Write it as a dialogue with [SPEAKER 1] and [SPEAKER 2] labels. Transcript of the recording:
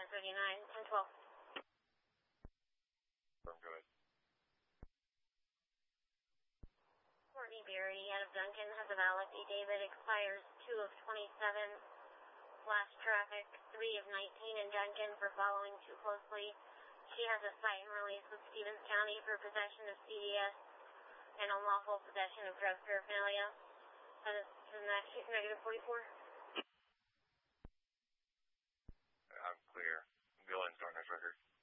[SPEAKER 1] 1039, 1012.
[SPEAKER 2] Go ahead.
[SPEAKER 1] Courtney Berry out of Duncan has a valid David, expires 2 of 27. Flash traffic 3 of 19 in Duncan for following too closely. She has a cite and release with Stevens County for possession of CDS and unlawful possession of drug paraphernalia. That is negative 44.
[SPEAKER 2] I'm clear. Go ahead and start next record.